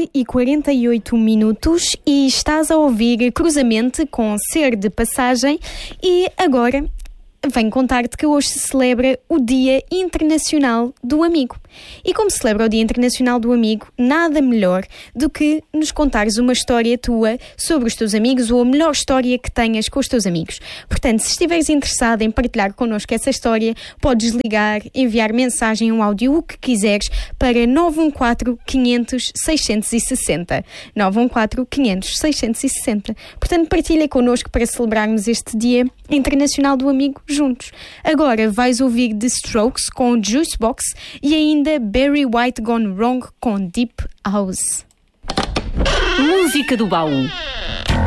9h48 e estás a ouvir Cruzamente com Ser de Passagem. E agora venho contar-te que hoje se celebra o Dia Internacional do Amigo. E como se celebra o Dia Internacional do Amigo, nada melhor do que nos contares uma história tua sobre os teus amigos ou a melhor história que tenhas com os teus amigos. Portanto, se estiveres interessado em partilhar connosco essa história, podes ligar, enviar mensagem, um áudio, o que quiseres, para 914 500 660. 914 500 660. Portanto, partilha connosco para celebrarmos este Dia Internacional do Amigo juntos. Agora vais ouvir The Strokes com Juicebox e ainda Barry White Gone Wrong com Deep House. Música do baú.